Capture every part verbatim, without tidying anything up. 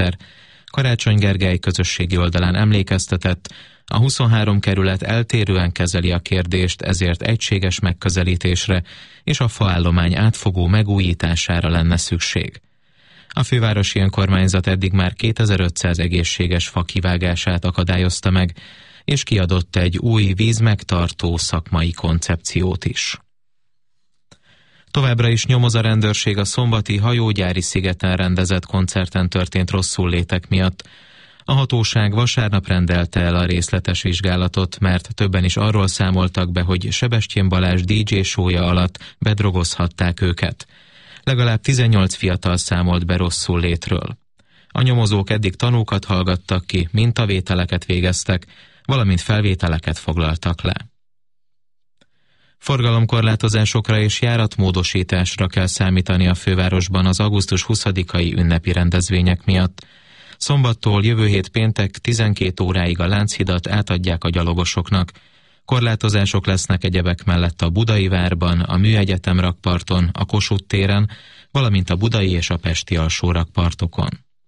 polgármester Karácsony Gergely közösségi oldalán emlékeztetett, a huszonhárom kerület eltérően kezeli a kérdést, ezért egységes megközelítésre és a faállomány átfogó megújítására lenne szükség. A fővárosi önkormányzat eddig már kétezer-ötszáz egészséges fa kivágását akadályozta meg, és kiadott egy új vízmegtartó szakmai koncepciót is. Továbbra is nyomoz a rendőrség a szombati hajógyári szigeten rendezett koncerten történt rosszullétek miatt. A hatóság vasárnap rendelte el a részletes vizsgálatot, mert többen is arról számoltak be, hogy Sebestyén Balázs dé dzsé show-ja alatt bedrogozhatták őket. Legalább tizennyolc fiatal számolt be rosszullétről. A nyomozók eddig tanúkat hallgattak ki, mintavételeket végeztek, valamint felvételeket foglaltak le. Forgalomkorlátozásokra és járatmódosításra kell számítani a fővárosban az augusztus huszadikai ünnepi rendezvények miatt. Szombattól jövő hét péntek tizenkét óráig a Lánchidat átadják a gyalogosoknak. Korlátozások lesznek egyebek mellett a Budai várban, a Műegyetem rakparton, a Kossuth téren, valamint a budai és a pesti alsó rakpartokon.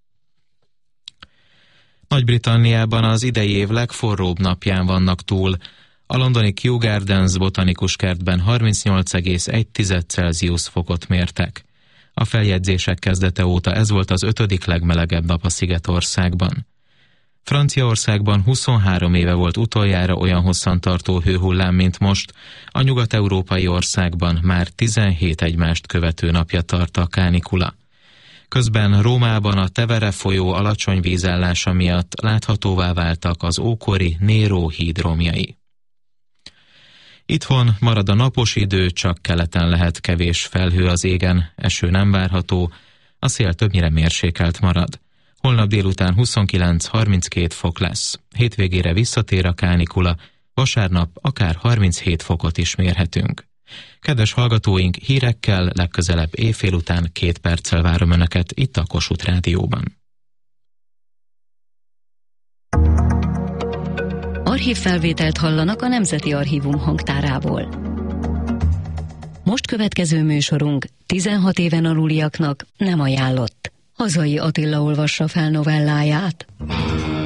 Nagy-Britanniában az idei év legforróbb napján vannak túl. A londoni Kew Gardens botanikus kertben harmincnyolc egész egy Celsius fokot mértek. A feljegyzések kezdete óta ez volt az ötödik legmelegebb nap a Szigetországban. Franciaországban huszonhárom éve volt utoljára olyan hosszantartó hőhullám, mint most, a nyugat-európai országban már tizenhét egymást követő napja tart a kánikula. Közben Rómában a Tevere folyó alacsony vízállása miatt láthatóvá váltak az ókori Néró híd romjai. Itthon marad a napos idő, csak keleten lehet kevés felhő az égen, eső nem várható, a szél többnyire mérsékelt marad. Holnap délután huszonkilenc-harminckét fok lesz. Hétvégére visszatér a kánikula, vasárnap akár harminchét fokot is mérhetünk. Kedves hallgatóink, hírekkel legközelebb éjfél után két perccel várom Önöket itt a Kossuth Rádióban. Archívfelvételt hallanak a Nemzeti Archívum hangtárából. Most következő műsorunk tizenhat éven aluliaknak nem ajánlott. Hazai Attila olvassa fel novelláját.